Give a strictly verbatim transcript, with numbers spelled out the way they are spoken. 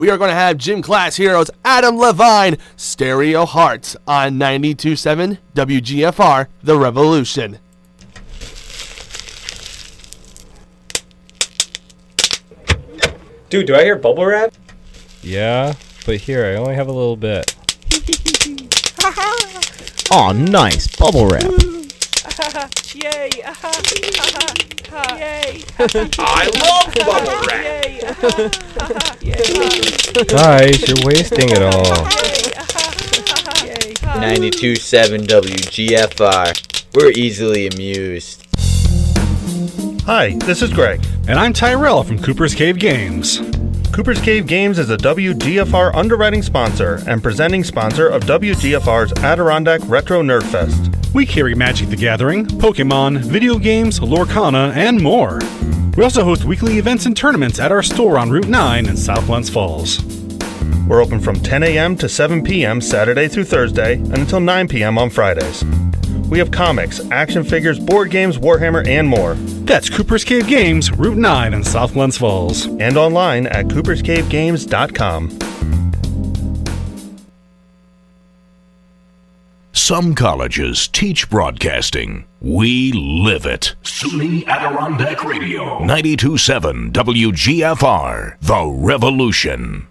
We are going to have Gym Class Heroes Adam Levine, Stereo Hearts on ninety-two point seven W G F R, The Revolution. Dude, do I hear bubble wrap? Yeah, but here, I only have a little bit. Aw, nice. Bubble wrap. Yay! Yay! I love bubble wrap! Guys, you're wasting it all. ninety-two point seven W G F R. We're easily amused. Hi, this is Greg. And I'm Tyrell from Cooper's Cave Games. Cooper's Cave Games is a W G F R underwriting sponsor and presenting sponsor of W G F R's Adirondack Retro Nerd Fest. We carry Magic the Gathering, Pokemon, video games, Lorcana, and more. We also host weekly events and tournaments at our store on Route nine in South Glens Falls. We're open from ten a.m. to seven p.m. Saturday through Thursday and until nine p.m. on Fridays. We have comics, action figures, board games, Warhammer, and more. That's Cooper's Cave Games, Route nine in South Glens Falls. And online at coopers cave games dot com. Some colleges teach broadcasting. We live it. SUNY Adirondack Radio. ninety-two point seven W G F R, The Revolution.